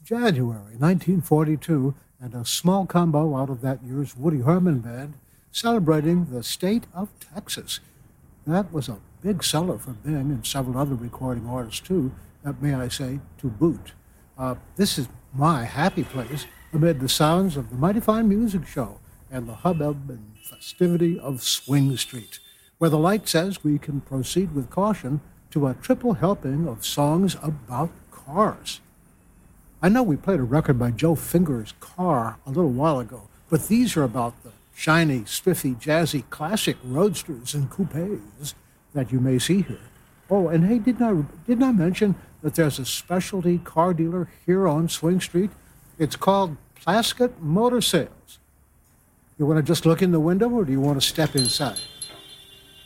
January 1942, and a small combo out of that year's Woody Herman Band celebrating the state of Texas. That was a big seller for Bing and several other recording artists, too, may I say, to boot. This is my happy place amid the sounds of the Mighty Fine Music Show and the hubbub and festivity of Swing Street, where the light says we can proceed with caution to a triple helping of songs about cars. I know we played a record by Joe Finger's Car a little while ago, but these are about the shiny, spiffy, jazzy, classic roadsters and coupes that you may see here. Oh, and hey, didn't I mention that there's a specialty car dealer here on Swing Street? It's called Plaskett Motor Sales. You want to just look in the window, or do you want to step inside?